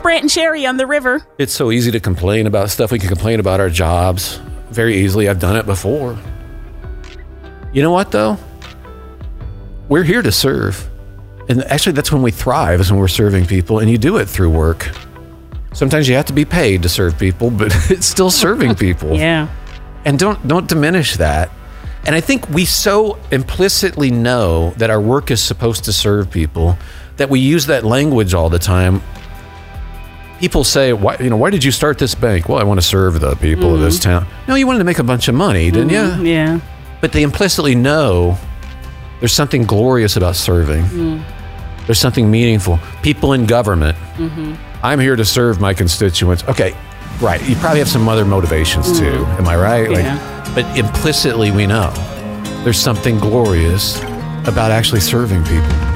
Brant and Sherry on the river. It's so easy to complain about stuff. We can complain about our jobs very easily. I've done it before. You know what, though? We're here to serve. And actually, that's when we thrive, is when we're serving people, and you do it through work. Sometimes you have to be paid to serve people, but it's still serving people. Yeah. And don't diminish that. And I think we so implicitly know that our work is supposed to serve people that we use that language all the time. People say, "Why did you start this bank?" Well, I want to serve the people of this town. No, you wanted to make a bunch of money, didn't you? Yeah. But they implicitly know there's something glorious about serving. There's something meaningful. People in government. I'm here to serve my constituents. Okay, right. You probably have some other motivations too. Am I right? Yeah. But implicitly we know there's something glorious about actually serving people.